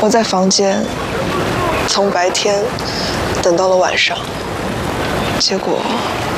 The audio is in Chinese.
我在房间从白天等到了晚上，结果